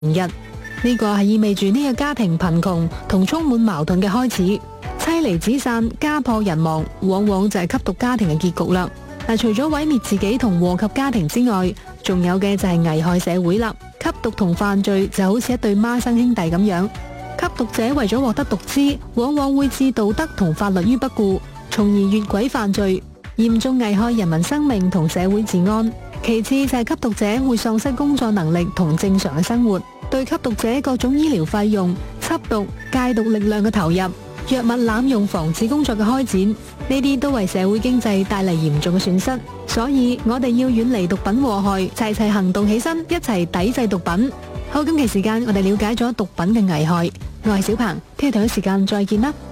日。呢個係意味住呢個家庭貧窮同充滿矛盾嘅開始，妻離子散、家破人亡，往往就係吸毒家庭嘅結局啦。嗱，除咗毀滅自己同禍及家庭之外，仲有嘅就係危害社會啦。吸毒同犯罪就好似一對孖生兄弟咁樣，吸毒者為咗獲得毒資，往往會置道德同法律於不顧，從而越軌犯罪，嚴重危害人民生命同社會治安。其次就係吸毒者會喪失工作能力同正常嘅生活，對吸毒者各種醫療費用、緝毒、戒毒力量嘅投入、藥物濫用防止工作嘅開展，呢啲都為社會經濟帶嚟嚴重嘅損失。所以我哋要遠離毒品禍害，齊齊行動起身，一齊抵制毒品。好，今期時間我哋了解咗毒品嘅危害。我係小鵬，聽日同一時間再見啦。